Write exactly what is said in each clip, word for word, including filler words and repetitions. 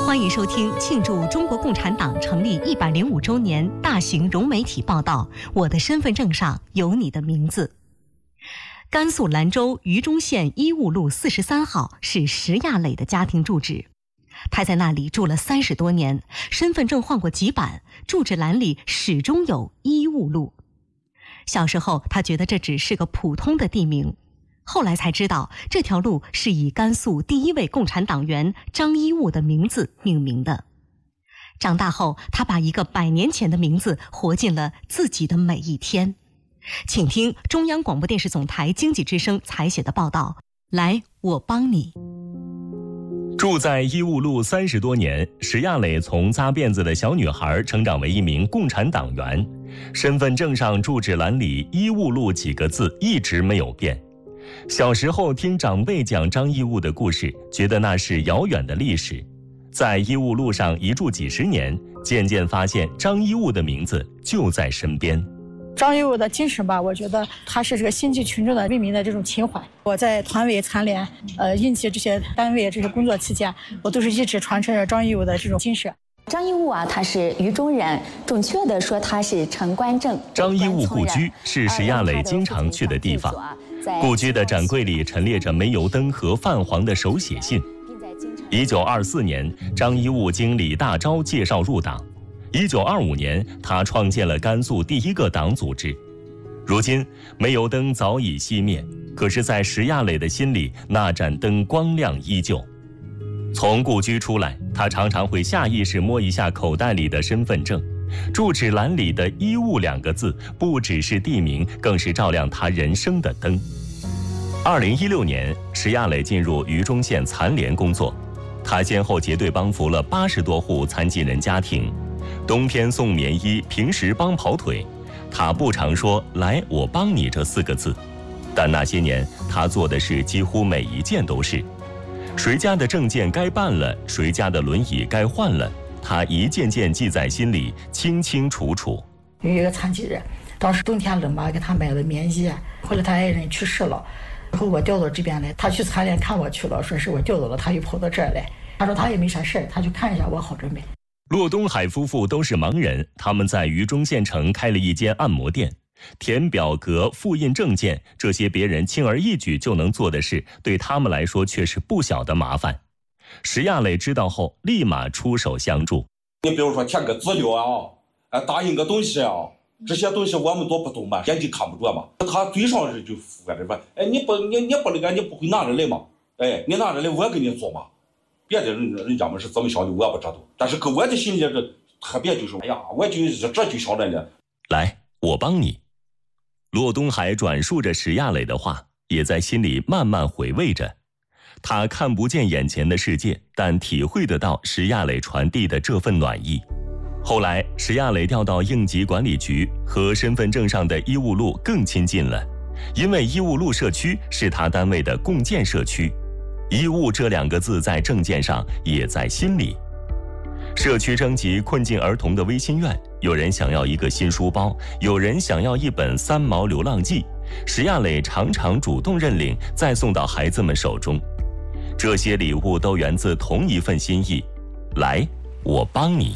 欢迎收听庆祝中国共产党成立一百零五周年大型融媒体报道《我的身份证上有你的名字》。甘肃兰州榆中县医务路四十三号是石亚磊的家庭住址，他在那里住了三十多年，身份证换过几版，住址栏里始终有医务路。小时候，他觉得这只是个普通的地名，后来才知道这条路是以甘肃第一位共产党员张一物的名字命名的。长大后，他把一个百年前的名字活进了自己的每一天。请听中央广播电视总台经济之声采写的报道，来，我帮你。 住在医务路三十多年，石亚磊从扎辫子的小女孩成长为一名共产党员，身份证上住址栏里医务路几个字一直没有变。小时候听长辈讲张一物的故事，觉得那是遥远的历史，在医务路上一住几十年，渐渐发现张一物的名字就在身边。 张一物的精神吧，我觉得他是这个心系群众的为民的这种情怀。我在团委残联、呃应急这些单位这些工作期间，我都是一直传承着张一物的这种精神。 张一物啊，他是榆中人，准确的说他是陈官正。 张一物故居是石亚磊经常去的地方，故居的展柜里陈列着煤油灯和泛黄的手写信。一九二四年，张一物经李大钊介绍入党。一九二五年，他创建了甘肃第一个党组织。如今，煤油灯早已熄灭，可是，在石亚磊的心里，那盏灯光亮依旧。从故居出来，他常常会下意识摸一下口袋里的身份证，住址栏里的医务两个字，不只是地名，更是照亮他人生的灯。二零一六年，石亚磊进入榆中县残联工作，他先后结对帮扶了八十多户残疾人家庭。冬天送棉衣，平时帮跑腿，他不常说“来，我帮你”这四个字，但那些年他做的事几乎每一件都是。谁家的证件该办了，谁家的轮椅该换了，他一件件记在心里，清清楚楚。 有一个残疾人，当时冬天冷嘛，给他买了棉衣，后来他爱人去世了，然后我调到这边来，他去残联看我去了，说是我调到了，他又跑到这儿来，他说他也没啥事儿，他去看一下我好准备。 骆东海夫妇都是盲人，他们在榆中县城开了一间按摩店。填表格、复印证件，这些别人轻而易举就能做的事，对他们来说却是不小的麻烦。石亚磊知道后，立马出手相助。 你比如说填个资料啊，打印个东西啊，这些东西我们都不懂嘛，眼睛看不着嘛。他嘴上是就敷在这边，哎，你不你你不那个你不会拿着来嘛？哎，你拿着来我给你做嘛。别的人人家们是怎么想的我也不知道，但是搁我的心里这特别就是，哎呀，我就这就想着呢。 来，我帮你。骆东海转述着石亚磊的话，也在心里慢慢回味着。他看不见眼前的世界，但体会得到石亚磊传递的这份暖意。后来，石亚磊调到应急管理局，和身份证上的医务路更亲近了，因为医务路社区是他单位的共建社区。医务这两个字在证件上，也在心里。社区征集困境儿童的微心愿，有人想要一个新书包，有人想要一本三毛流浪记。石亚磊常常主动认领，再送到孩子们手中。这些礼物都源自同一份心意，来，我帮你。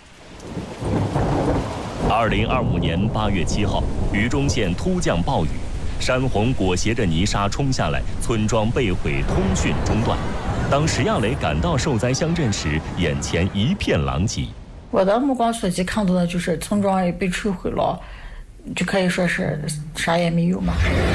二零二五年八月七号，榆中县突降暴雨。山洪裹挟着泥沙冲下来，村庄被毁，通讯中断。当石亚磊赶到受灾乡镇时，眼前一片狼藉。 我的目光所及看到的就是村庄也被摧毁了，就可以说是啥也没有嘛。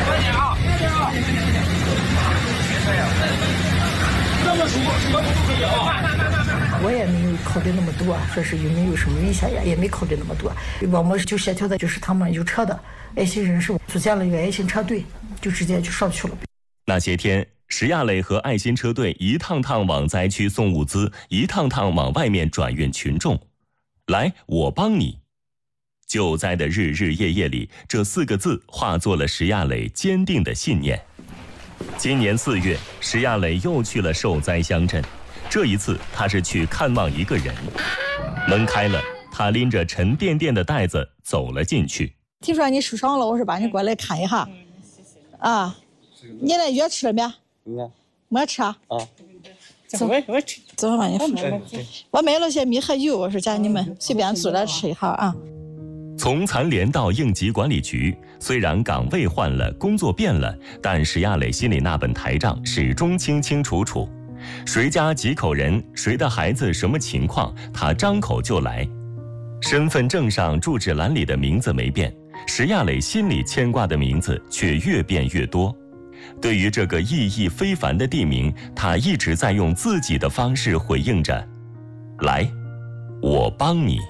我也没有考虑那么多，说是有没有什么危险呀，也没考虑那么多。我们就协调的就是他们有车的爱心人士组建了一个爱心车队，就直接就上去了。 那些天，石亚磊和爱心车队一趟趟往灾区送物资，一趟趟往外面转运群众。来，我帮你。救灾的日日夜夜里，这四个字化作了石亚磊坚定的信念。今年四月，石亚磊又去了受灾乡镇，这一次他是去看望一个人。门开了，他拎着沉甸甸的袋子走了进去。 听说你受伤了，我说把你过来看一下。啊，你那药吃了没？没。没吃啊？啊。 走，我我吃， 走吧，你我买了些米和油，我说叫你们随便煮了吃一下啊。 从残联到应急管理局，虽然岗位换了，工作变了，但石亚磊心里那本台账始终清清楚楚。谁家几口人，谁的孩子什么情况，他张口就来。身份证上住址栏里的名字没变，石亚磊心里牵挂的名字却越变越多。对于这个意义非凡的地名，他一直在用自己的方式回应着：来，我帮你。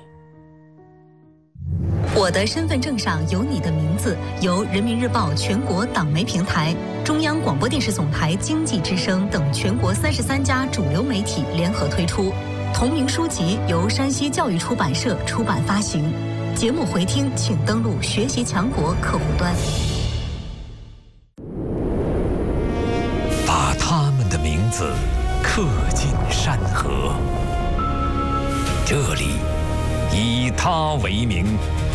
我的身份证上有你的名字，由人民日报全国党媒平台、中央广播电视总台经济之声等全国三十三家主流媒体联合推出。同名书籍由山西教育出版社出版发行。节目回听请登录学习强国客户端。 把他们的名字刻进山河，这里以他为名。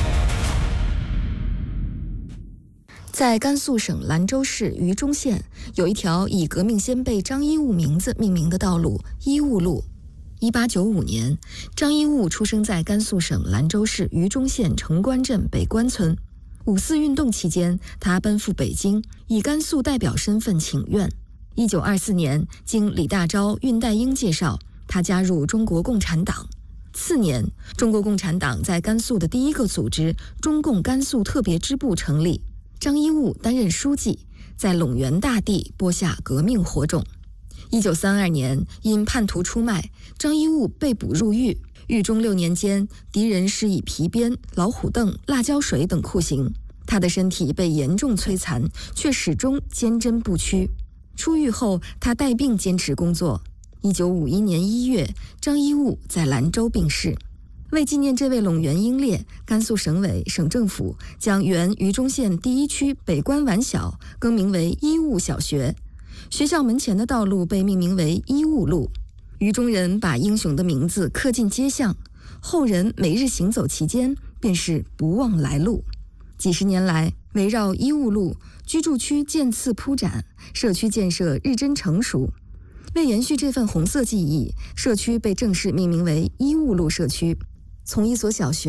在甘肃省兰州市榆中县，有一条以革命先辈张一物名字命名的道路——一物路。一八九五年，张一物出生在甘肃省兰州市榆中县城关镇北关村。五四运动期间，他奔赴北京，以甘肃代表身份请愿。一九二四年，经李大钊、恽代英介绍，他加入中国共产党。次年，中国共产党在甘肃的第一个组织中共甘肃特别支部成立，张一物担任书记，在陇源大地播下革命火种。一九三二年，因叛徒出卖，张一物被捕入狱。狱中六年间，敌人施以皮鞭、老虎凳、辣椒水等酷刑，他的身体被严重摧残，却始终坚贞不屈。出狱后，他带病坚持工作。一九五一年一月，张一物在兰州病逝。为纪念这位陇源英烈，甘肃省委、省政府将原榆中县第一区北关完小更名为一物小学。学校门前的道路被命名为一物路。榆中人把英雄的名字刻进街巷，后人每日行走其间，便是不忘来路。几十年来，围绕一物路，居住区渐次铺展，社区建设日臻成熟。为延续这份红色记忆，社区被正式命名为一物路社区。从一所小学